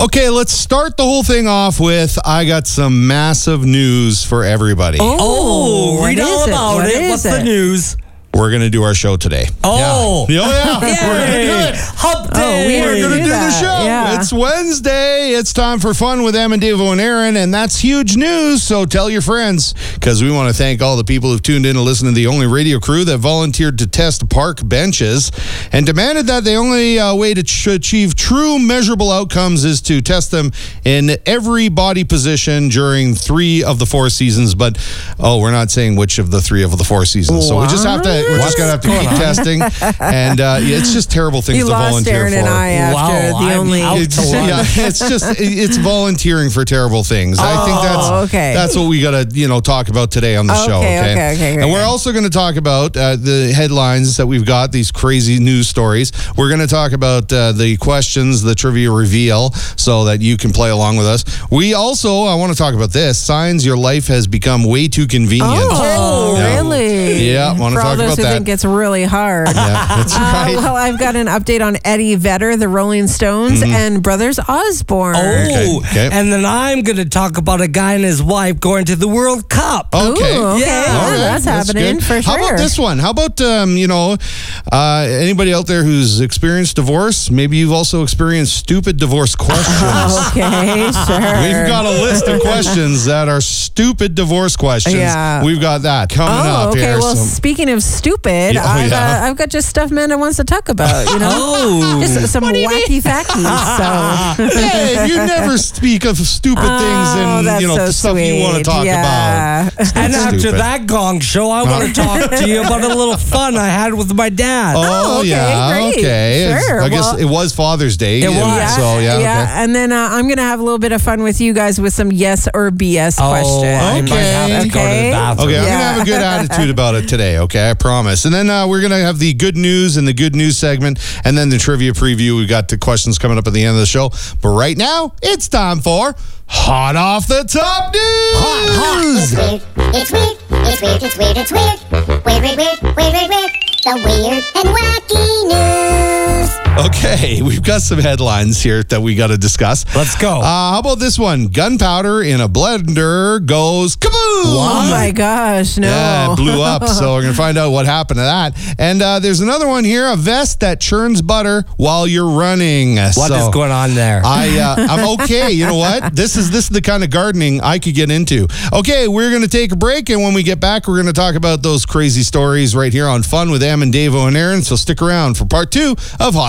Okay, let's start the whole thing off with I got some massive news for everybody. Read all about it. What's the news? We're going to do our show today. Oh. Yeah. We're going to do it. Hump day. We're going to do the show. Yeah. It's Wednesday. It's time for fun with Em and Devo and Aaron, and that's huge news, so tell your friends, because we want to thank all the people who've tuned in to listen to the only radio crew that volunteered to test park benches and demanded that the only way to achieve true measurable outcomes is to test them in every body position during 3 of the 4 seasons, but, we're not saying which of the 3 of the 4 seasons, so we just have to... We're just going to have to keep testing. And it's just terrible things to volunteer Aaron for. And I after the only... It's volunteering for terrible things. I think that's what we got to, talk about today on the show. Okay. And we're also going to talk about the headlines that we've got, these crazy news stories. We're going to talk about the questions, the trivia reveal, so that you can play along with us. We also, I want to talk about this, signs your life has become way too convenient. Oh, really? Yeah, want to talk about who that. think it's really hard. Yeah, that's right. Well, I've got an update on Eddie Vedder, the Rolling Stones, and Brothers Osborne. Okay. And then I'm going to talk about a guy and his wife going to the World Cup. Okay. Ooh, okay. Yeah. All right. That's happening good. for sure. How about this one? How about, anybody out there who's experienced divorce? Maybe you've also experienced stupid divorce questions. Okay, sure. We've got a list of questions that are stupid divorce questions. Yeah. We've got that coming up okay. here. Well, speaking of stupid, I've got just stuff Amanda wants to talk about, just some wacky facties. So. Hey, you never speak of stupid things and, so stuff sweet. you want to talk about. And after that gong show, I want to talk to you about a little fun I had with my dad. Oh, yeah. Great. Okay. Sure. I guess it was Father's Day. It was. So, yeah. Okay. And then I'm going to have a little bit of fun with you guys with some yes or BS questions. I might have to go to the bathroom. Okay, I'm going to have a good attitude about it today, okay? I promise. And then we're going to have the good news and the good news segment, and then the trivia preview. We've got the questions coming up at the end of the show. But right now, it's time for Hot Off the Top News! Hot. It's weird. It's weird. It's weird. It's weird. It's weird. Weird. The weird and wacky news. Okay, we've got some headlines here that we got to discuss. Let's go. How about this one? Gunpowder in a blender goes kaboom! Oh my gosh, no. Yeah, it blew up. So we're going to find out what happened to that. And there's another one here, a vest that churns butter while you're running. What is going on there? I'm okay. You know what? This is the kind of gardening I could get into. Okay, we're going to take a break, and when we get back, we're going to talk about those crazy stories right here on Fun with Em and Devo and Aaron. So stick around for part 2 of Hot